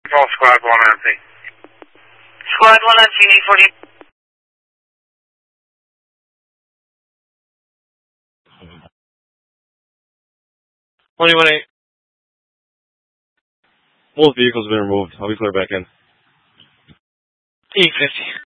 Call Squad 1 empty. Squad 1 empty, need 40. 21-8. Both vehicles have been removed. I'll be clear back in. E50.